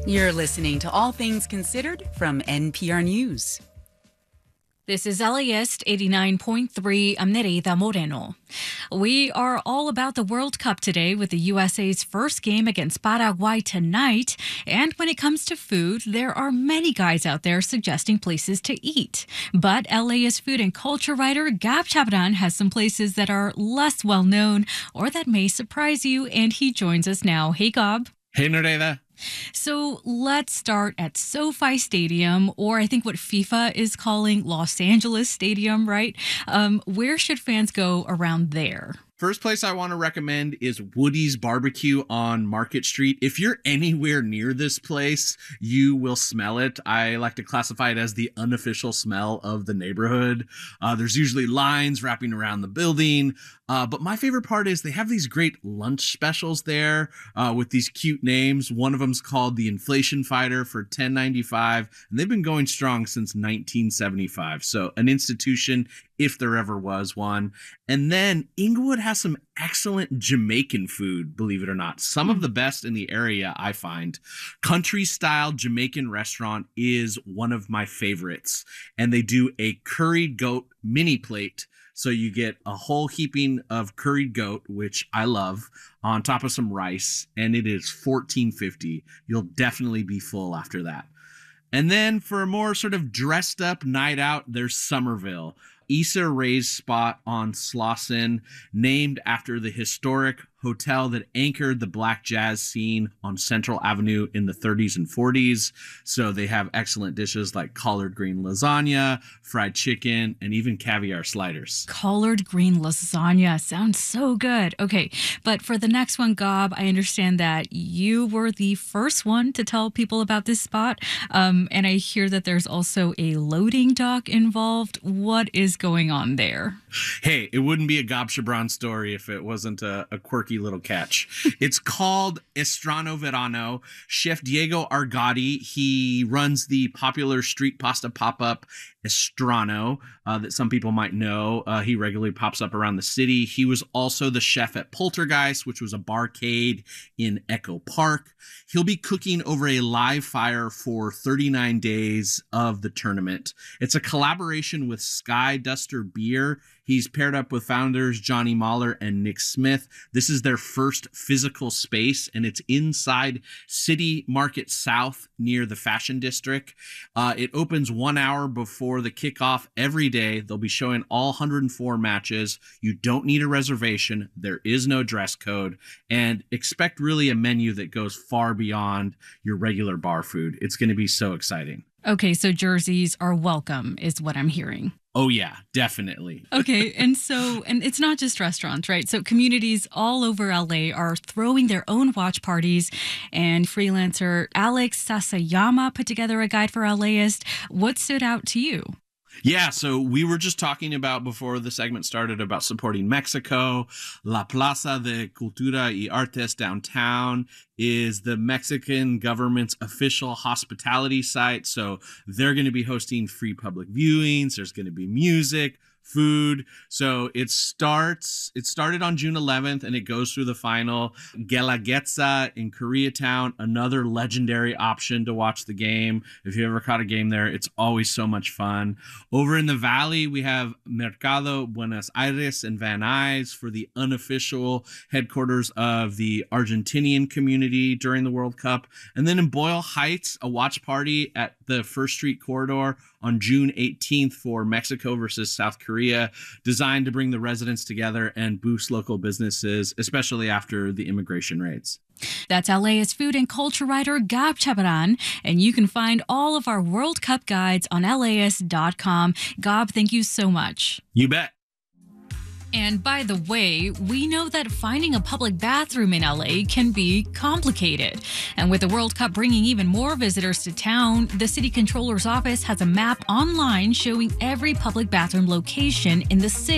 You're listening to All Things Considered from NPR News. This is LAist 89.3. I'm Nereida Moreno. We are all about the World Cup today with the USA's first game against Paraguay tonight. And when it comes to food, there are many guys out there suggesting places to eat. But LAist food and culture writer Gab Chabran has some places that are less well known or that may surprise you, and he joins us now. Hey, Gab. Hey, Nereida. So let's start at SoFi Stadium, or I think what FIFA is calling Los Angeles Stadium, right? Where should fans go around there? First place I want to recommend is Woody's Barbecue on Market Street. If you're anywhere near this place, you will smell it. I like to classify it as the unofficial smell of the neighborhood. There's usually lines wrapping around the building. But my favorite part is they have these great lunch specials there with these cute names. One of them's called the Inflation Fighter for $10.95, and they've been going strong since 1975. So an institution, if there ever was one. And then Inglewood has some excellent Jamaican food, believe it or not. Some of the best in the area, I find. Country Style Jamaican Restaurant is one of my favorites. And they do a curried goat mini plate. So you get a whole heaping of curried goat, which I love, on top of some rice, and it is $14.50. You'll definitely be full after that. And then for a more sort of dressed up night out, there's Somerville. Issa Rae's spot on Slauson, named after the historic hotel that anchored the black jazz scene on Central Avenue in the 30s and 40s. So they have excellent dishes like collard green lasagna, fried chicken, and even caviar sliders. Collard green lasagna sounds so good. Okay, but for the next one, Gob, I understand that you were the first one to tell people about this spot. And I hear that there's also a loading dock involved. What is going on there? Hey, it wouldn't be a Gab Chabran story if it wasn't a quirky little catch. It's called Estrano Verano. Chef Diego Argati, he runs the popular street pasta pop-up Estrano that some people might know. He regularly pops up around the city. He was also the chef at Poltergeist, which was a barcade in Echo Park. He'll be cooking over a live fire for 39 days of the tournament. It's a collaboration with Sky Duster Beer. He's paired up with founders Johnny Mahler and Nick Smith. This is their first physical space, and it's inside City Market South near the Fashion District. It opens 1 hour before the kickoff every day. They'll be showing all 104 matches. You don't need a reservation. There is no dress code. And expect really a menu that goes far beyond your regular bar food. It's going to be so exciting. Okay, so jerseys are welcome, is what I'm hearing. Oh, yeah, definitely. Okay, and it's not just restaurants, right? So communities all over LA are throwing their own watch parties, and freelancer Alex Sasayama put together a guide for LAist. What stood out to you? Yeah, so we were just talking about before the segment started about supporting Mexico. La Plaza de Cultura y Artes downtown is the Mexican government's official hospitality site. So they're going to be hosting free public viewings. There's going to be music, food. So it started on June 11th and it goes through the final. Guelaguetza in Koreatown, another legendary option to watch the game. If you ever caught a game there, it's always so much fun. Over in the Valley, we have Mercado Buenos Aires and Van Nuys for the unofficial headquarters of the Argentinian community during the World Cup. And then in Boyle Heights, a watch party at the First Street Corridor on June 18th for Mexico versus South Korea, designed to bring the residents together and boost local businesses, especially after the immigration raids. That's LAist food and culture writer Gab Chabran, and you can find all of our World Cup guides on LAist.com. Gab, thank you so much. You bet. And by the way, we know that finding a public bathroom in LA can be complicated. And with the World Cup bringing even more visitors to town, the city controller's office has a map online showing every public bathroom location in the city.